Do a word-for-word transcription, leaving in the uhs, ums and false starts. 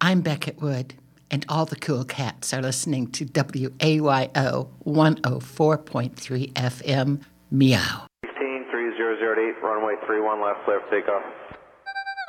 I'm Beckett Wood, and all the cool cats are listening to W A Y O one oh four point three F M, Meow. sixteen three zero zero eight, runway three one left, clear for takeoff.